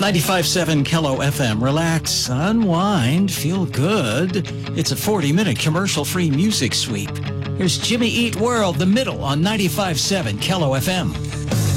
95.7 Kello FM. Relax, unwind, feel good. It's a 40-minute commercial-free music sweep. Here's Jimmy Eat World, The Middle on 95.7 Kello FM.